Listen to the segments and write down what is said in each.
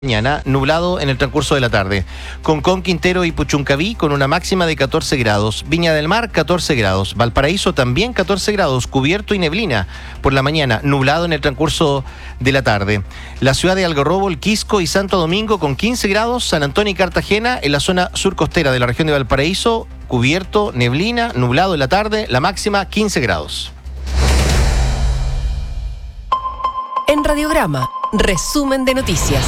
Mañana, nublado en el transcurso de la tarde. Concón, Quintero y Puchuncaví con una máxima de 14 grados. Viña del Mar, 14 grados. Valparaíso también 14 grados, cubierto y neblina. Por la mañana, nublado en el transcurso de la tarde. La ciudad de Algarrobo, El Quisco y Santo Domingo con 15 grados. San Antonio y Cartagena en la zona sur costera de la región de Valparaíso, cubierto, neblina, nublado en la tarde. La máxima, 15 grados. En Radiograma, resumen de noticias.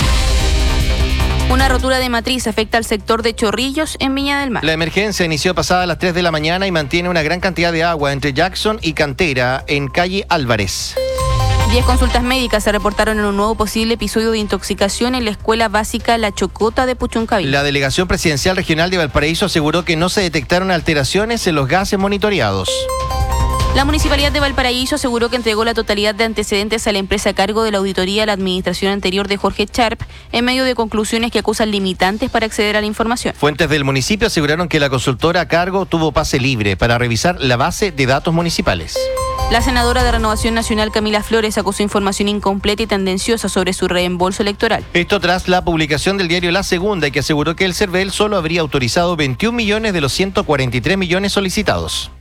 Una rotura de matriz afecta al sector de Chorrillos en Viña del Mar. La emergencia inició pasada las 3 de la mañana y mantiene una gran cantidad de agua entre Jackson y Cantera en calle Álvarez. 10 consultas médicas se reportaron en un nuevo posible episodio de intoxicación en la escuela básica La Chocota de Puchuncaví. La Delegación Presidencial Regional de Valparaíso aseguró que no se detectaron alteraciones en los gases monitoreados. La Municipalidad de Valparaíso aseguró que entregó la totalidad de antecedentes a la empresa a cargo de la auditoría a la administración anterior de Jorge Sharp, en medio de conclusiones que acusan limitantes para acceder a la información. Fuentes del municipio aseguraron que la consultora a cargo tuvo pase libre para revisar la base de datos municipales. La senadora de Renovación Nacional, Camila Flores, acusó información incompleta y tendenciosa sobre su reembolso electoral. Esto tras la publicación del diario La Segunda, y que aseguró que el CERVEL solo habría autorizado 21 millones de los 143 millones solicitados.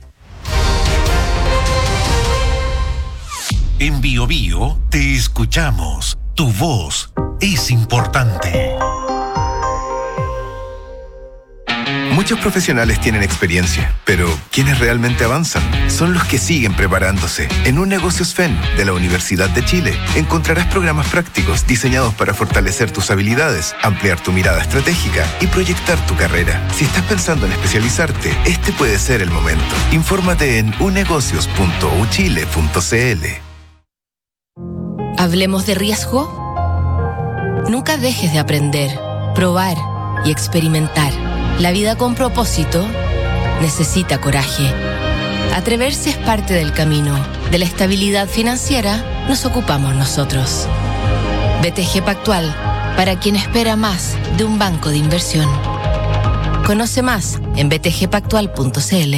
En Bio Bio te escuchamos. Tu voz es importante. Muchos profesionales tienen experiencia, pero quienes realmente avanzan son los que siguen preparándose. En UNegocios FEN de la Universidad de Chile encontrarás programas prácticos diseñados para fortalecer tus habilidades, ampliar tu mirada estratégica y proyectar tu carrera. Si estás pensando en especializarte, este puede ser el momento. Infórmate en unegocios.uchile.cl. Hablemos de riesgo. Nunca dejes de aprender, probar y experimentar. La vida con propósito necesita coraje. Atreverse es parte del camino. De la estabilidad financiera nos ocupamos nosotros. BTG Pactual, para quien espera más de un banco de inversión. Conoce más en btgpactual.cl.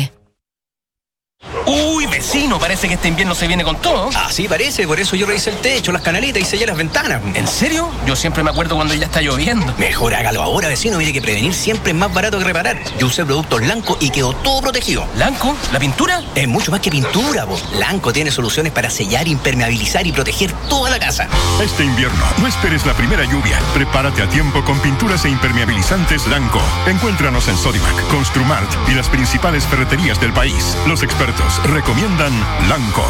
Uy, vecino, parece que este invierno se viene con todo. Así parece, por eso yo revisé el techo, las canaletas y sellé las ventanas. ¿En serio? Yo siempre me acuerdo cuando ya está lloviendo. Mejor hágalo ahora, vecino, mire que prevenir siempre es más barato que reparar. Yo usé productos Lanco y quedó todo protegido. ¿Lanco? ¿La pintura? Es mucho más que pintura, po. Lanco tiene soluciones para sellar, impermeabilizar y proteger toda la casa. Este invierno, no esperes la primera lluvia. Prepárate a tiempo con pinturas e impermeabilizantes Lanco. Encuéntranos en Sodimac, Construmart y las principales ferreterías del país. Los expertos recomiendan Lanco.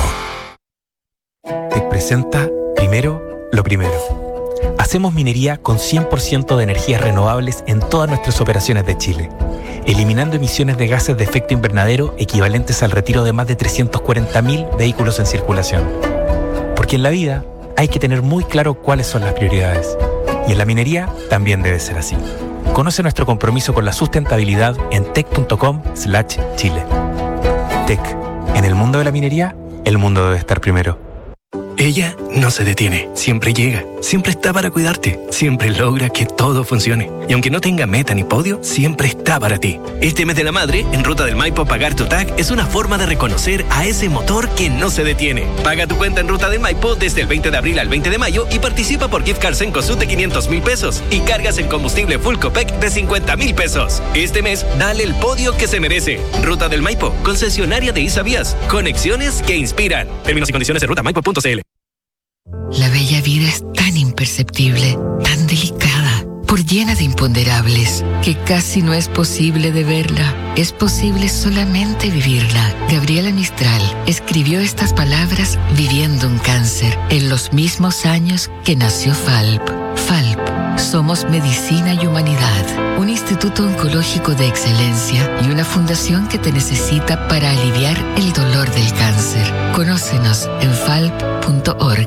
TEC presenta Primero lo Primero. Hacemos minería con 100% de energías renovables en todas nuestras operaciones de Chile, eliminando emisiones de gases de efecto invernadero equivalentes al retiro de más de 340.000 vehículos en circulación. Porque en la vida hay que tener muy claro cuáles son las prioridades. Y en la minería también debe ser así. Conoce nuestro compromiso con la sustentabilidad en tec.com/Chile. TEC. En el mundo de la minería, el mundo debe estar primero. Ella no se detiene, siempre llega, siempre está para cuidarte, siempre logra que todo funcione. Y aunque no tenga meta ni podio, siempre está para ti. Este mes de la madre, en Ruta del Maipo, pagar tu TAC es una forma de reconocer a ese motor que no se detiene. Paga tu cuenta en Ruta del Maipo desde el 20 de abril al 20 de mayo y participa por gift cards en Cosut de 500.000 pesos y cargas en combustible Full Copec de 50.000 pesos. Este mes, dale el podio que se merece. Ruta del Maipo, concesionaria de Isavías. Conexiones que inspiran. Términos y condiciones en rutamaipo.cl. La bella vida es tan imperceptible, tan delicada, por llena de imponderables, que casi no es posible de verla. Es posible solamente vivirla. Gabriela Mistral escribió estas palabras viviendo un cáncer, en los mismos años que nació FALP. FALP. Somos Medicina y Humanidad, un instituto oncológico de excelencia y una fundación que te necesita para aliviar el dolor del cáncer. Conócenos en falp.org.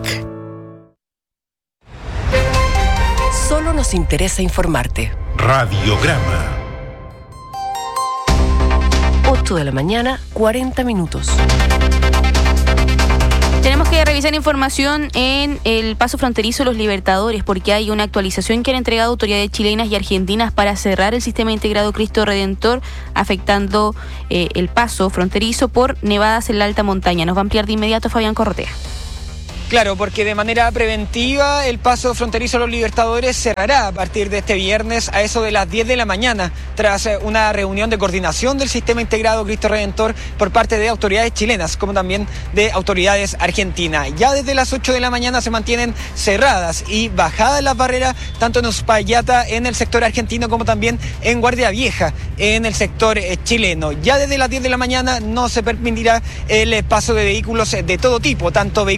Solo nos interesa informarte. Radiograma. 8 de la mañana, 40 minutos. Tenemos que revisar información en el paso fronterizo Los Libertadores, porque hay una actualización que han entregado autoridades chilenas y argentinas para cerrar el sistema integrado Cristo Redentor, afectando el paso fronterizo por nevadas en la alta montaña. Nos va a ampliar de inmediato Fabián Corrotea. Claro, porque de manera preventiva el paso fronterizo a los Libertadores cerrará a partir de este viernes a eso de las 10 de la mañana, tras una reunión de coordinación del Sistema Integrado Cristo Redentor por parte de autoridades chilenas, como también de autoridades argentinas. Ya desde las 8 de la mañana se mantienen cerradas y bajadas las barreras, tanto en Uspallata, en el sector argentino, como también en Guardia Vieja, en el sector chileno. Ya desde las 10 de la mañana no se permitirá el paso de vehículos de todo tipo, tanto vehículos